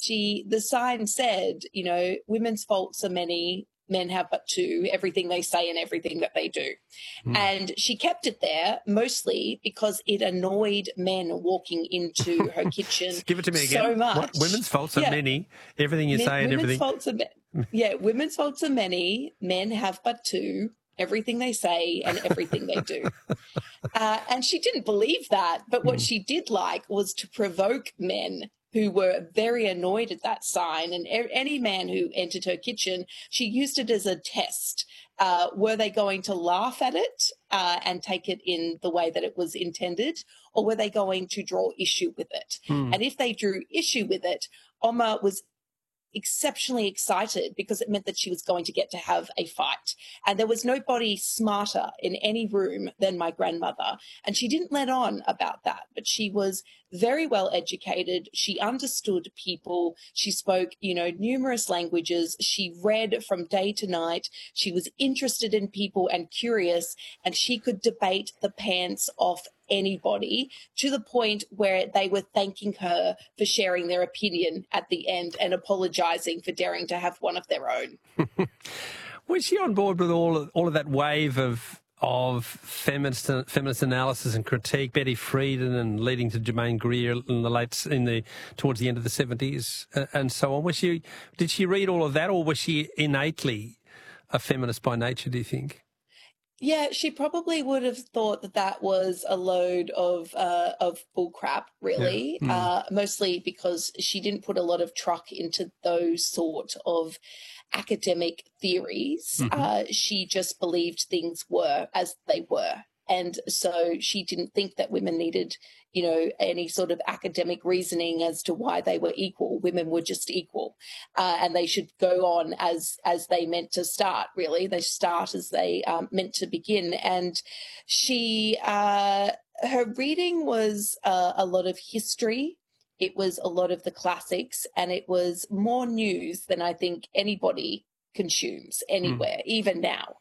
the sign said, women's faults are many, men have but two, everything they say and everything that they do. And she kept it there mostly because it annoyed men walking into her kitchen Give it to me so again. much. What? Women's faults are many, everything you say and everything. Women's faults are many, men have but two, everything they say and everything they do. And she didn't believe that, but what she did like was to provoke men who were very annoyed at that sign. And any man who entered her kitchen, she used it as a test. Were they going to laugh at it and take it in the way that it was intended, or were they going to draw issue with it? And if they drew issue with it, Oma was exceptionally excited because it meant that she was going to get to have a fight. And there was nobody smarter in any room than my grandmother. And she didn't let on about that, but she was very well educated. She understood people. She spoke, numerous languages. She read from day to night. She was interested in people and curious, and she could debate the pants off anybody to the point where they were thanking her for sharing their opinion at the end and apologizing for daring to have one of their own. Was she on board with all of that wave of feminist analysis and critique, Betty Friedan and leading to Germaine Greer towards the end of the 70s and so on? Did she read all of that, or was she innately a feminist by nature, do you think? Yeah, she probably would have thought that was a load of bull crap, really, mostly because she didn't put a lot of truck into those sort of academic theories. She just believed things were as they were. And so she didn't think that women needed, any sort of academic reasoning as to why they were equal. Women were just equal, and they should go on as they meant to start, really. They start as they meant to begin. And she, her reading was a lot of history. It was a lot of the classics, and it was more news than I think anybody consumes anywhere, even now.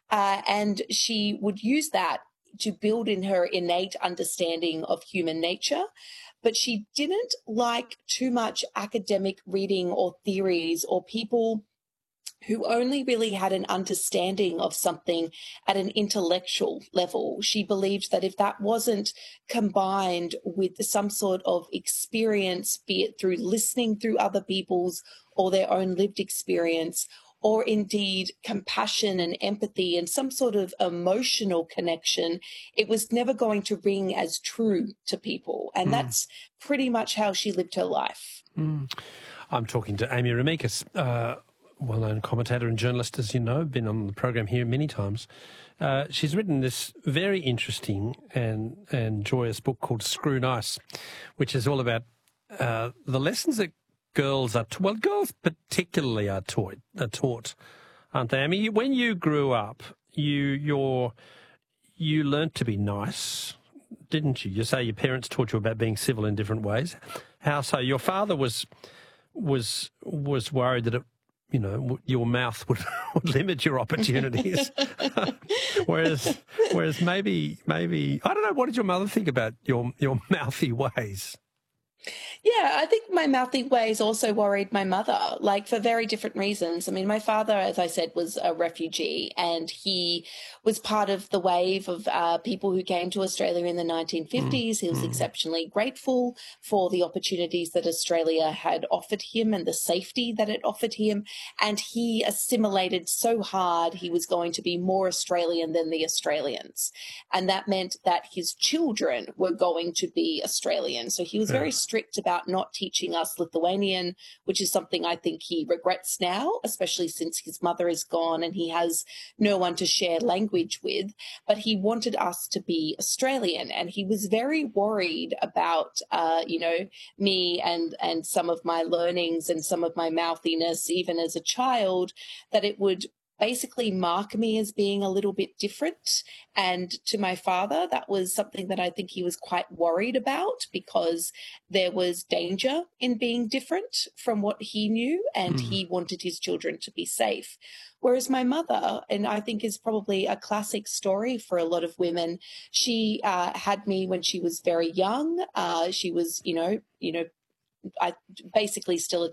And she would use that to build in her innate understanding of human nature, but she didn't like too much academic reading or theories or people who only really had an understanding of something at an intellectual level. She believed that if that wasn't combined with some sort of experience, be it through listening through other people's or their own lived experience, or indeed compassion and empathy and some sort of emotional connection, it was never going to ring as true to people. And that's pretty much how she lived her life. I'm talking to Amy Remeikis, well-known commentator and journalist, as you know, been on the program here many times. She's written this very interesting and joyous book called Screw Nice, which is all about the lessons that girls particularly are taught, aren't they? I mean, when you grew up, you learnt to be nice, didn't you? You say your parents taught you about being civil in different ways. How so? Your father was worried that your mouth would limit your opportunities. whereas maybe I don't know. What did your mother think about your mouthy ways? Yeah, I think my mouthy ways also worried my mother, for very different reasons. I mean, my father, as I said, was a refugee, and he was part of the wave of people who came to Australia in the 1950s. He was exceptionally grateful for the opportunities that Australia had offered him and the safety that it offered him. And he assimilated so hard he was going to be more Australian than the Australians. And that meant that his children were going to be Australian. So he was very strict about not teaching us Lithuanian, which is something I think he regrets now, especially since his mother is gone and he has no one to share language with. But he wanted us to be Australian, and he was very worried about, me and some of my learnings and some of my mouthiness, even as a child, that it would basically mark me as being a little bit different. And to my father, that was something that I think he was quite worried about, because there was danger in being different from what he knew, and he wanted his children to be safe. Whereas my mother, and I think is probably a classic story for a lot of women, she had me when she was very young. She was, basically still a